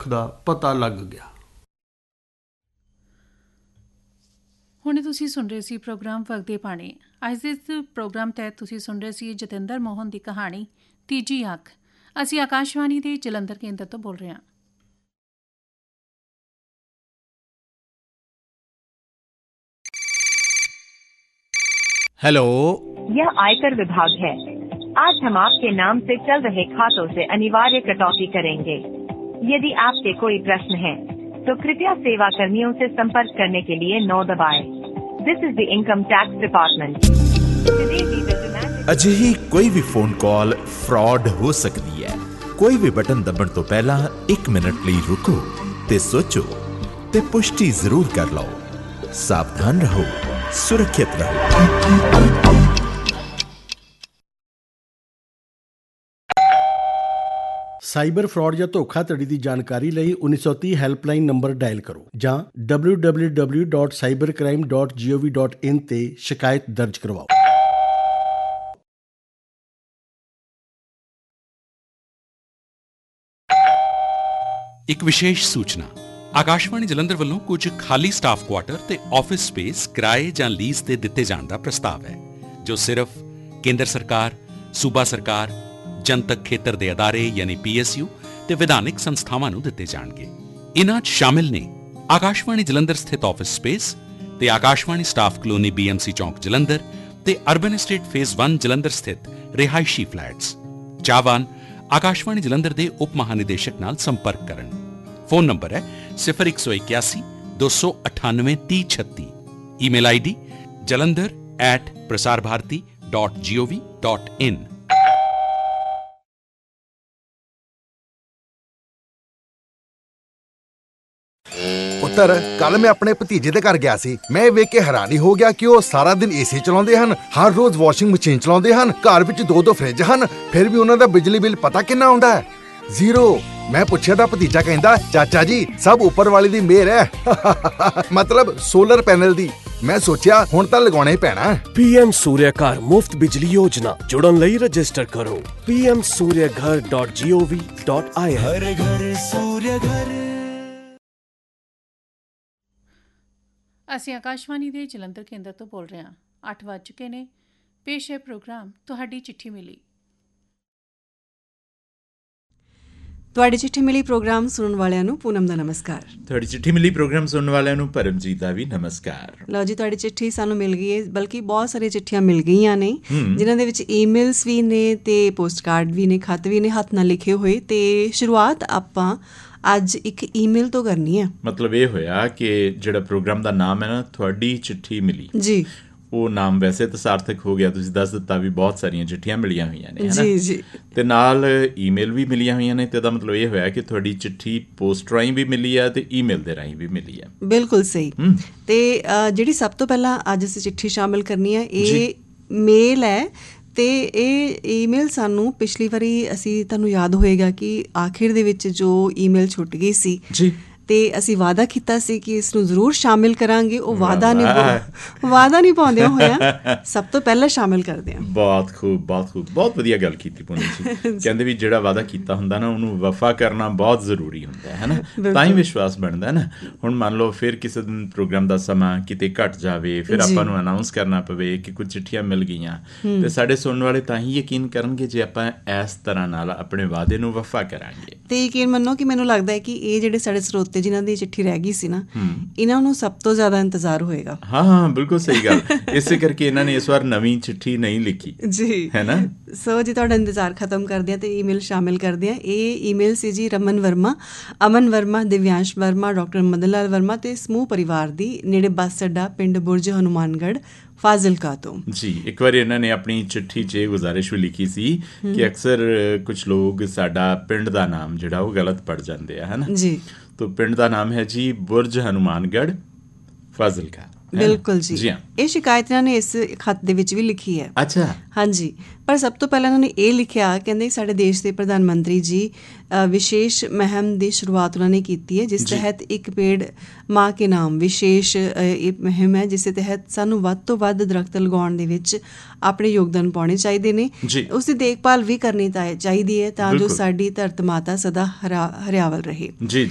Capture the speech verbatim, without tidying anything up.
ਭਵਿੱਖ ਦਾ ਪਤਾ ਲੱਗ ਗਿਆ। ਹੁਣੇ ਤੁਸੀਂ ਸੁਣ ਰਹੇ ਸੀ ਪ੍ਰੋਗਰਾਮ ਵਗਦੇ ਪਾਣੀ। ਅੱਜ ਦੇ ਇਸ ਪ੍ਰੋਗਰਾਮ ਤਹਿਤ ਤੁਸੀਂ ਸੁਣ ਰਹੇ ਸੀ ਜਤਿੰਦਰ ਮੋਹਨ ਦੀ ਕਹਾਣੀ ਤੀਜੀ ਅੱਖ। ਅਸੀਂ ਆਕਾਸ਼ਵਾਣੀ ਦੇ ਜਲੰਧਰ ਕੇਂਦਰ ਤੋਂ ਬੋਲ ਰਹੇ ਹਾਂ। हेलो, यह आयकर विभाग है। आज हम आपके नाम से चल रहे खातों से अनिवार्य कटौती करेंगे। यदि आपके कोई प्रश्न है तो कृपया सेवा कर्मियों से संपर्क करने के लिए नौ दबाएं। This is the income tax department. अजिही कोई भी फोन कॉल फ्रॉड हो सकती है। कोई भी बटन दबण तो पहला एक मिनट लिए रुको ते सोचो ते पुष्टि जरूर कर लो। सावधान रहो, सुरक्षित रहो। ਸਾਈਬਰ ਫਰਾਡ ਜਾਂ ਧੋਖਾਧੜੀ ਦੀ ਜਾਣਕਾਰੀ ਲਈ ਉੱਨੀ ਸੌ ਤੀਹ ਹੈਲਪਲਾਈਨ ਨੰਬਰ ਡਾਇਲ ਕਰੋ ਜਾਂ W W W dot cyber crime dot ਜੀ ਓ ਵੀ ਡਾਟ ਇਨ ਤੇ ਸ਼ਿਕਾਇਤ ਦਰਜ ਕਰਵਾਓ। ਇੱਕ ਵਿਸ਼ੇਸ਼ ਸੂਚਨਾ। ਆਕਾਸ਼ਵਾਣੀ ਜਲੰਧਰ ਵੱਲੋਂ ਕੁਝ ਖਾਲੀ ਸਟਾਫ ਕੁਆਟਰ ਤੇ ਆਫਿਸ ਸਪੇਸ ਕਿਰਾਏ ਜਾਂ ਲੀਜ਼ ਤੇ ਦਿੱਤੇ ਜਾਣ ਦਾ ਪ੍ਰਸਤਾਵ ਹੈ, ਜੋ ਸਿਰਫ ਕੇਂਦਰ ਸਰਕਾਰ, ਸੂਬਾ ਸਰਕਾਰ, ਜਨਤਕ ਖੇਤਰ ਦੇ ਅਦਾਰੇ ਯਾਨੀ ਪੀ ਐਸ ਯੂ ਤੇ ਵਿਧਾਨਿਕ ਸੰਸਥਾਵਾਂ ਨੂੰ ਦਿੱਤੇ ਜਾਣਗੇ। ਇਨ੍ਹਾਂ 'ਚ ਸ਼ਾਮਿਲ ਨੇ ਆਕਾਸ਼ਵਾਣੀ ਜਲੰਧਰ ਸਥਿਤ ਆਫਿਸ ਸਪੇਸ ਤੇ Akashvani staff colony B M C ਚੌਂਕ ਜਲੰਧਰ ਤੇ ਅਰਬਨ ਐਸਟੇਟ ਫੇਜ਼ ਇੱਕ ਜਲੰਧਰ ਸਥਿਤ ਰਿਹਾਇਸ਼ੀ ਫਲੈਟਸ। ਚਾਹਵਾਨ ਆਕਾਸ਼ਵਾਣੀ ਜਲੰਧਰ ਦੇ ਉਪ ਮਹਾਨਿਦੇਸ਼ਕ ਨਾਲ ਸੰਪਰਕ ਕਰਨ। ਫੋਨ ਨੰਬਰ ਹੈ ਸਿਫਰ ਇੱਕ ਸੌ ਇਕਿਆਸੀ ਦੋ ਸੌ ਅਠਾਨਵੇਂ ਤੀਹ ਛੱਤੀ। Email I D Jalandhar at Prasar Bharati dot ਜੀ ਓ ਵੀ ਡਾਟ ਇਨ। ਪੁੱਤਰ, ਕੱਲ ਮੈਂ ਆਪਣੇ ਭਤੀਜੇ ਦੇ ਘਰ ਗਿਆ ਸੀ। ਮੈਂ ਇਹ ਵੇਖ ਕੇ ਹੈਰਾਨੀ ਹੋ ਗਿਆ ਕਿ ਉਹ ਸਾਰਾ ਦਿਨ ਏਸੀ ਚਲਾਉਂਦੇ ਹਨ, ਹਰ ਰੋਜ਼ ਵਾਸ਼ਿੰਗ ਮਸ਼ੀਨ ਚਲਾਉਂਦੇ ਹਨ, ਘਰ ਵਿੱਚ ਦੋ ਦੋ ਫਰਿੱਜ ਹਨ, ਫਿਰ ਵੀ ਉਹਨਾਂ ਦਾ ਬਿਜਲੀ ਬਿੱਲ ਪਤਾ ਕਿੰਨਾ ਆਉਂਦਾ ਹੈ? ਜ਼ੀਰੋ। ਮੈਂ ਪੁੱਛਿਆ ਤਾਂ ਭਤੀਜਾ ਕਹਿੰਦਾ, ਚਾਚਾ ਜੀ ਸਭ ਉੱਪਰ ਵਾਲੀ ਦੀ ਮਿਹਰ ਹੈ। ਮਤਲਬ ਸੋਲਰ ਪੈਨਲ ਦੀ। ਮੈਂ ਸੋਚਿਆ ਹੁਣ ਤਾਂ ਲਗਾਉਣਾ ਹੀ ਪੈਣਾ। ਪੀਐਮ ਸੂਰਿਆ ਘਰ ਮੁਫਤ ਬਿਜਲੀ ਯੋਜਨਾ ਜੁੜਨ ਲਈ ਰਜਿਸਟਰ ਕਰੋ ਪੀ ਐਮ ਸੂਰਿਆ ਘਰ ਡਾਟ ਜੀ ਓ ਵੀ ਡਾਟ ਆਈ ਐਨ। ਹਰ ਘਰ ਸੂਰਿਆ ਘਰ। ਅਸੀਂ ਆਕਾਸ਼ਵਾਣੀ ਦੇ ਜਲੰਧਰ ਕੇਂਦਰ ਤੋਂ ਬੋਲ ਰਹੇ ਹਾਂ। ਅੱਠ ਵੱਜ ਚੁੱਕੇ ਨੇ। ਪੇਸ਼ ਹੈ ਪ੍ਰੋਗਰਾਮ ਤੁਹਾਡੀ ਚਿੱਠੀ ਮਿਲੀ। ਤੁਹਾਡੀ ਚਿੱਠੀ ਮਿਲੀ ਪ੍ਰੋਗਰਾਮ ਸੁਣਨ ਵਾਲਿਆਂ ਨੂੰ ਪੂਨਮ ਦਾ ਨਮਸਕਾਰ। ਤੁਹਾਡੀ ਚਿੱਠੀ ਮਿਲੀ ਪ੍ਰੋਗਰਾਮ ਸੁਣਨ ਵਾਲਿਆਂ ਨੂੰ ਪਰਮਜੀਤ ਦਾ ਵੀ ਨਮਸਕਾਰ। ਲਓ ਜੀ, ਤੁਹਾਡੀ ਚਿੱਠੀ ਸਾਨੂੰ ਮਿਲ ਗਈ ਹੈ, ਬਲਕਿ ਬਹੁਤ ਸਾਰੀਆਂ ਚਿੱਠੀਆਂ ਮਿਲ ਗਈਆਂ ਨੇ ਜਿਨ੍ਹਾਂ ਦੇ ਵਿੱਚ ਈਮੇਲਸ ਵੀ ਨੇ ਤੇ ਪੋਸਟ ਕਾਰਡ ਵੀ ਨੇ, ਖੱਤ ਵੀ ਨੇ ਹੱਥ ਨਾਲ ਲਿਖੇ ਹੋਏ। ਤੇ ਸ਼ੁਰੂਆਤ ਆਪਾਂ ਅੱਜ ਇੱਕ ਈਮੇਲ ਤੋਂ ਕਰਨੀ ਹੈ। ਮਤਲਬ ਇਹ ਹੋਇਆ ਕਿ ਜਿਹੜਾ ਪ੍ਰੋਗਰਾਮ ਦਾ ਨਾਮ ਹੈ ਨਾ ਤੁਹਾਡੀ ਚਿੱਠੀ ਮਿਲੀ ਜੀ, ਉਹ ਨਾਮ ਵੈਸੇ ਤਾਂ ਸਾਰਥਕ ਹੋ ਗਿਆ। ਤੁਸੀਂ ਦੱਸ ਦਿੱਤਾ ਵੀ ਬਹੁਤ ਸਾਰੀਆਂ ਚਿੱਠੀਆਂ ਮਿਲੀਆਂ ਹੋਈਆਂ ਨੇ ਜੀ ਜੀ, ਤੇ ਨਾਲ ਈਮੇਲ ਵੀ ਮਿਲੀਆਂ ਹੋਈਆਂ ਨੇ। ਤੇ ਇਹਦਾ ਮਤਲਬ ਇਹ ਹੋਇਆ ਕਿ ਤੁਹਾਡੀ ਚਿੱਠੀ ਪੋਸਟ ਰਾਹੀਂ ਵੀ ਮਿਲੀ ਹੈ ਤੇ ਈਮੇਲ ਦੇ ਰਾਹੀਂ ਵੀ ਮਿਲੀ ਹੈ। ਬਿਲਕੁਲ ਸਹੀ। ਤੇ ਜਿਹੜੀ ਸਭ ਤੋਂ ਪਹਿਲਾਂ ਅੱਜ ਅਸੀਂ ਚਿੱਠੀ ਸ਼ਾਮਿਲ ਕਰਨੀ ਹੈ, ਇਹ ਮੇਲ ਹੈ। ਤੇ ਇਹ ਈਮੇਲ ਸਾਨੂੰ ਪਿਛਲੀ ਵਾਰੀ, ਅਸੀਂ ਤੁਹਾਨੂੰ ਯਾਦ ਹੋਏਗਾ ਕਿ ਆਖਿਰ ਦੇ ਵਿੱਚ ਜੋ ਈਮੇਲ ਛੁੱਟ ਗਈ ਸੀ ਜੀ, ਤੇ ਅਸੀਂ ਵਾਅਦਾ ਕੀਤਾ ਸੀ ਕਿ ਇਸ ਨੂੰ ਜ਼ਰੂਰ ਸ਼ਾਮਿਲ ਕਰਾਂਗੇ। ਉਹ ਵਾਅਦਾ ਨਹੀਂ ਵਾਅਦਾ ਨਹੀਂ ਪਾਉਂਦਿਆਂ ਹੋਇਆ ਸਭ ਤੋਂ ਪਹਿਲਾਂ ਸ਼ਾਮਿਲ ਕਰਦੇ ਹਾਂ। ਬਹੁਤ ਖੂਬ, ਬਹੁਤ ਖੂਬ, ਬਹੁਤ ਵਧੀਆ ਗੱਲ ਕੀਤੀ ਪੂਨਮ ਜੀ। ਕਹਿੰਦੇ ਵੀ ਜਿਹੜਾ ਵਾਅਦਾ ਕੀਤਾ ਹੁੰਦਾ ਨਾ ਉਹਨੂੰ ਵਫਾ ਕਰਨਾ ਬਹੁਤ ਜ਼ਰੂਰੀ ਹੁੰਦਾ ਹੈ ਨਾ, ਤਾਂ ਹੀ ਵਿਸ਼ਵਾਸ ਬਣਦਾ ਨਾ। ਹੁਣ ਮੰਨ ਲਓ ਫਿਰ ਕਿਸੇ ਦਿਨ ਪ੍ਰੋਗਰਾਮ ਦਾ ਸਮਾਂ ਕਿਤੇ ਘੱਟ ਜਾਵੇ, ਫਿਰ ਆਪਾਂ ਨੂੰ ਅਨਾਊਂਸ ਕਰਨਾ ਪਵੇ ਕਿ ਕੁਝ ਚਿੱਠੀਆਂ ਮਿਲ ਗਈਆਂ, ਤੇ ਸਾਡੇ ਸੁਣਨ ਵਾਲੇ ਤਾਂ ਹੀ ਯਕੀਨ ਕਰਨਗੇ ਜੇ ਆਪਾਂ ਇਸ ਤਰ੍ਹਾਂ ਨਾਲ ਆਪਣੇ ਵਾਅਦੇ ਨੂੰ ਵਫਾ ਕਰਾਂਗੇ। ਤੇ ਯਕੀਨ ਮੰਨੋ ਕਿ ਮੈਨੂੰ ਲੱਗਦਾ ਹੈ ਕਿ ਇਹ ਜਿਹੜੇ ਸਾਡੇ ਸਰੋਤੇ ਜਿਨ੍ਹਾਂ ਦੀ ਚਿੱਠੀ ਰਹਿ ਗਈ ਸੀ ਨਾ, ਇਹਨਾਂ ਨੂੰ ਸਭ ਤੋਂ ਜ਼ਿਆਦਾ ਇੰਤਜ਼ਾਰ ਹੋਏਗਾ। ਹਾਂ ਹਾਂ, ਬਿਲਕੁਲ ਸਹੀ ਗੱਲ। ਇਸੇ ਕਰਕੇ ਇਹਨਾਂ ਨੇ ਇਸ ਵਾਰ ਨਵੀਂ ਚਿੱਠੀ ਨਹੀਂ ਲਿਖੀ ਜੀ, ਹੈ ਨਾ। ਸੋ ਜੀ ਤੁਹਾਡਾ ਇੰਤਜ਼ਾਰ ਖਤਮ ਕਰਦੇ ਹਾਂ ਤੇ ਈਮੇਲ ਸ਼ਾਮਿਲ ਕਰਦੇ ਹਾਂ। ਇਹ ਈਮੇਲ ਸੀ ਜੀ ਰਮਨ ਵਰਮਾ, ਅਮਨ ਵਰਮਾ, ਦਿਵਿਆਂਸ਼ ਵਰਮਾ, ਡਾਕਟਰ ਮਦਨ ਲਾਲ ਵਰਮਾ ਤੇ ਸਮੂਹ ਪਰਿਵਾਰ ਦੀ, ਨੇੜੇ ਬੱਸ ਅੱਡਾ ਪਿੰਡ ਬੁਰਜ ਹਨੂਮਾਨਗੜ੍ਹ ਫਾਜ਼ਿਲਕਾ ਤੋਂ ਜੀ। ਇੱਕ ਵਾਰੀ ਇਹਨਾਂ ਨੇ ਆਪਣੀ ਚਿੱਠੀ 'ਚ ਇਹ ਗੁਜ਼ਾਰਿਸ਼ ਵੀ ਲਿਖੀ ਸੀ ਕਿ ਅਕਸਰ ਕੁਛ ਲੋਕ ਸਾਡਾ ਪਿੰਡ ਦਾ ਨਾਮ ਜਿਹੜਾ ਉਹ ਗਲਤ ਪੜ੍ਹ ਜਾਂਦੇ ਆ, ਹੈ ਨਾ ਜੀ। ਤੋ ਪਿੰਡ ਦਾ ਨਾਮ ਹੈ ਜੀ ਬੁਰਜ ਹਨੂਮਾਨਗੜ੍ਹ ਫਾਜ਼ਿਲਕਾ। ਬਿਲਕੁਲ ਜੀ। ਇਹ ਸ਼ਿਕਾਇਤ ਇਹਨਾਂ ਨੇ ਇਸ ਖੱਤ ਦੇ ਵਿੱਚ ਵੀ ਲਿਖੀ ਹੈ। ਅੱਛਾ, ਹਾਂਜੀ। ਪਰ ਸਭ ਤੋਂ ਪਹਿਲਾਂ ਉਹਨਾਂ ਨੇ ਇਹ ਲਿਖਿਆ, ਕਹਿੰਦੇ ਸਾਡੇ ਦੇਸ਼ ਦੇ ਪ੍ਰਧਾਨ ਮੰਤਰੀ ਜੀ ਵਿਸ਼ੇਸ਼ ਮੁਹਿੰਮ ਦੀ ਸ਼ੁਰੂਆਤ ਉਹਨਾਂ ਨੇ ਕੀਤੀ ਹੈ, ਜਿਸ ਤਹਿਤ ਇੱਕ ਪੇੜ ਮਾਂ ਕੇ ਨਾਮ ਵਿਸ਼ੇਸ਼ ਇਹ ਮੁਹਿੰਮ ਹੈ, ਜਿਸ ਦੇ ਤਹਿਤ ਸਾਨੂੰ ਵੱਧ ਤੋਂ ਵੱਧ ਦਰਖਤ ਲਗਾਉਣ ਦੇ ਵਿੱਚ ਆਪਣੇ ਯੋਗਦਾਨ ਪਾਉਣੇ ਚਾਹੀਦੇ ਨੇ। ਉਸ ਦੀ ਦੇਖਭਾਲ ਵੀ ਕਰਨੀ ਚਾਹੀਦੀ ਹੈ ਤਾਂ ਜੋ ਸਾਡੀ ਧਰਤ ਮਾਤਾ ਸਦਾ ਹਰਾ ਹਰਿਆਵਲ ਰਹੇ ਜੀ।